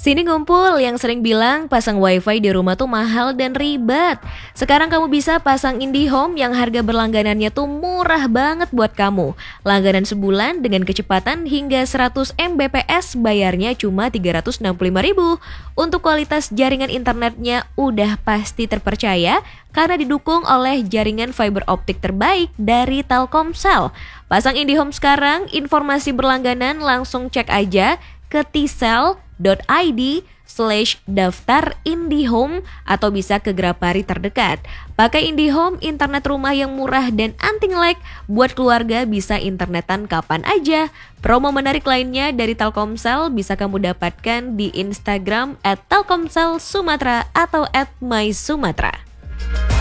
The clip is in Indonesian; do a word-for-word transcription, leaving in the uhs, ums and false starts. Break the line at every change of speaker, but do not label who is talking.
Sini ngumpul yang sering bilang pasang wifi di rumah tuh mahal dan ribet. Sekarang kamu bisa pasang IndiHome yang harga berlangganannya tuh murah banget buat kamu. Langganan sebulan dengan kecepatan hingga seratus megabit per second bayarnya cuma tiga ratus enam puluh lima ribu. Untuk kualitas jaringan internetnya udah pasti terpercaya karena didukung oleh jaringan fiber optik terbaik dari Telkomsel. Pasang IndiHome sekarang, informasi berlangganan langsung cek aja ke tsel dot i d slash daftar IndiHome atau bisa ke Grapari terdekat. Pakai IndiHome, internet rumah yang murah dan anti-lag buat keluarga bisa internetan kapan aja. Promo menarik lainnya dari Telkomsel bisa kamu dapatkan di Instagram at telkomsel sumatera atau at my sumatera.